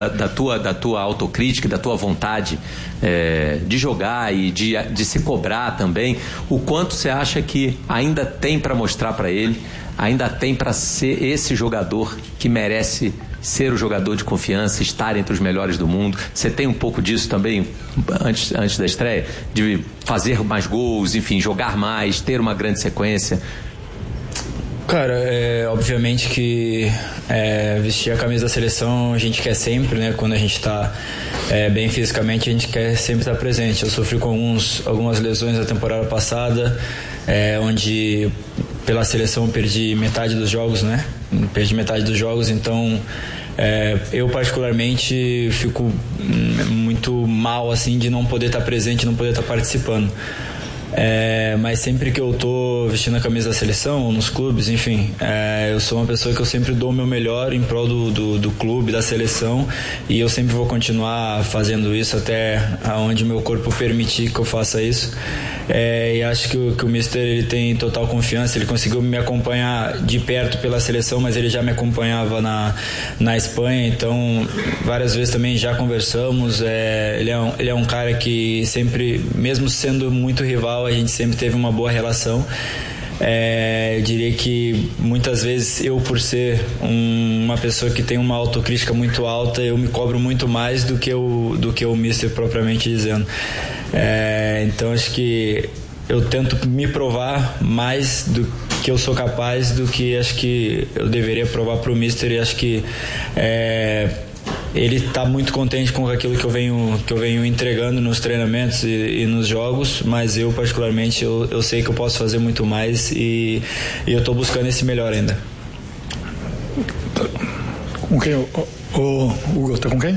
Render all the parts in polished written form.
da tua autocrítica, da tua vontade de jogar e de se cobrar também, o quanto você acha que ainda tem para mostrar para ele, ainda tem para ser esse jogador que merece ser o jogador de confiança, estar entre os melhores do mundo? Você tem um pouco disso também antes da estreia, de fazer mais gols, enfim, jogar mais, ter uma grande sequência? Cara, obviamente que vestir a camisa da seleção a gente quer sempre, né? Quando a gente está bem fisicamente, a gente quer sempre estar presente. Eu sofri com algumas lesões na temporada passada, onde pela seleção eu perdi metade dos jogos, né? Então eu particularmente fico muito mal assim de não poder estar presente, não poder estar participando. Mas sempre que eu tô vestindo a camisa da seleção, nos clubes, enfim, eu sou uma pessoa que eu sempre dou o meu melhor em prol do clube, da seleção, e eu sempre vou continuar fazendo isso até onde meu corpo permitir que eu faça isso. E acho que o Mister, ele tem total confiança. Ele conseguiu me acompanhar de perto pela seleção, mas ele já me acompanhava na Espanha, então várias vezes também já conversamos. Ele é um cara que sempre, mesmo sendo muito rival, a gente sempre teve uma boa relação. Eu diria que muitas vezes eu, por ser uma pessoa que tem uma autocrítica muito alta, eu me cobro muito mais do que o Mister propriamente dizendo. Então acho que eu tento me provar mais do que eu sou capaz do que acho que eu deveria provar para o Mister, e acho que ele está muito contente com aquilo que eu venho entregando nos treinamentos e nos jogos, mas eu particularmente eu sei que eu posso fazer muito mais, e eu estou buscando esse melhor ainda. Com quem? O Hugo, tá com quem?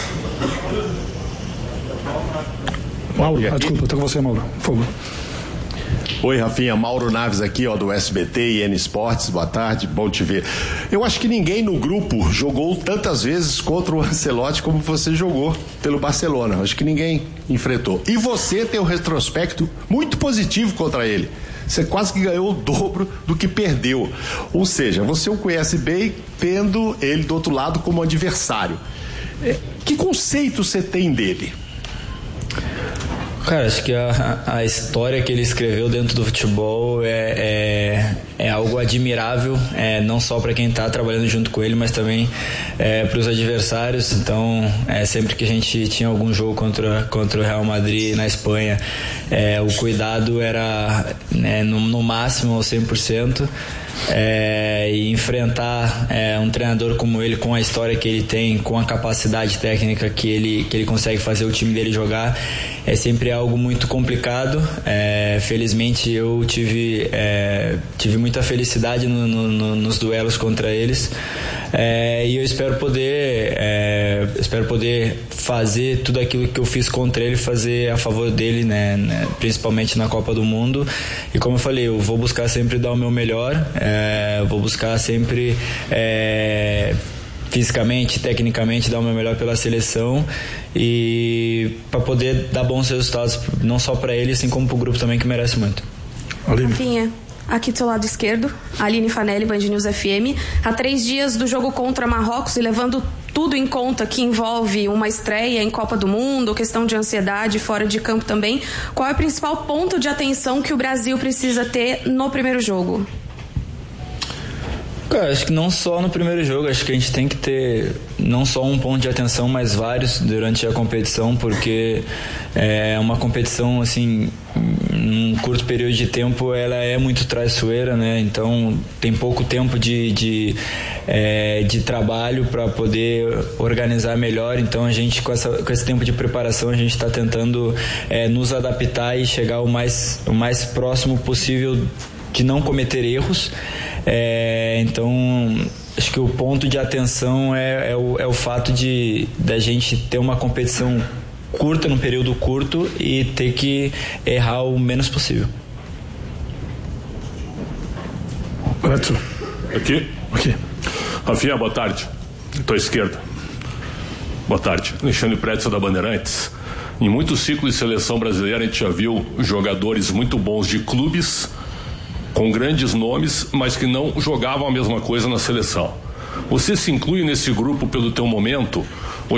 Mauro, desculpa, tô com você, Mauro, por favor. Oi, Rafinha, Mauro Naves aqui, do SBT e N Esportes, boa tarde, bom te ver. Eu acho que ninguém no grupo jogou tantas vezes contra o Ancelotti como você jogou pelo Barcelona, acho que ninguém enfrentou. E você tem um retrospecto muito positivo contra ele. Você quase que ganhou o dobro do que perdeu. Ou seja, você o conhece bem, tendo ele do outro lado como adversário. Que conceito você tem dele? Cara, acho que a história que ele escreveu dentro do futebol é algo admirável, não só para quem está trabalhando junto com ele, mas também para os adversários. Então, sempre que a gente tinha algum jogo contra o Real Madrid na Espanha, o cuidado era no máximo ao 100%. E enfrentar um treinador como ele, com a história que ele tem, com a capacidade técnica que ele consegue fazer o time dele jogar, é sempre algo muito complicado. Felizmente eu tive muita felicidade nos duelos contra eles, e eu espero poder fazer tudo aquilo que eu fiz contra ele, fazer a favor dele, né, principalmente na Copa do Mundo. E como eu falei, eu vou buscar sempre dar o meu melhor, vou buscar sempre fisicamente, tecnicamente, dar o meu melhor pela seleção, e para poder dar bons resultados, não só para ele, assim como para o grupo também, que merece muito. Rafinha, aqui do seu lado esquerdo, Aline Fanelli, Band News FM. Há 3 dias do jogo contra Marrocos, e levando tudo em conta que envolve uma estreia em Copa do Mundo, questão de ansiedade fora de campo também, qual é o principal ponto de atenção que o Brasil precisa ter no primeiro jogo? Cara, acho que não só no primeiro jogo, acho que a gente tem que ter não só um ponto de atenção, mas vários durante a competição, porque é uma competição, assim, num curto período de tempo, ela é muito traiçoeira, né? Então tem pouco tempo de trabalho para poder organizar melhor. Então a gente, com esse tempo de preparação, a gente está tentando nos adaptar e chegar o mais próximo possível de não cometer erros. Então acho que o ponto de atenção é o fato da gente ter uma competição curta, num período curto, e ter que errar o menos possível. Aqui. Rafinha, boa tarde. Tua esquerda. Boa tarde. Alexandre Pretzel, da Bandeirantes. Em muitos ciclos de seleção brasileira a gente já viu jogadores muito bons de clubes com grandes nomes, mas que não jogavam a mesma coisa na seleção. Você se inclui nesse grupo pelo teu momento?